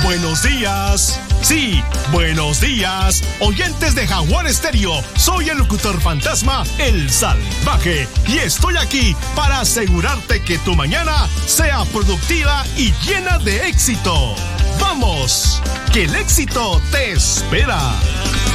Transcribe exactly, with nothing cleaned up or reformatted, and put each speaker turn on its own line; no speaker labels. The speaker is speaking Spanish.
Buenos días. Sí, buenos días, oyentes de Jaguar Estéreo. Soy el locutor fantasma, El Salvaje, y estoy aquí para asegurarte que tu mañana sea productiva y llena de éxito. ¡Vamos! ¡Que el éxito te espera!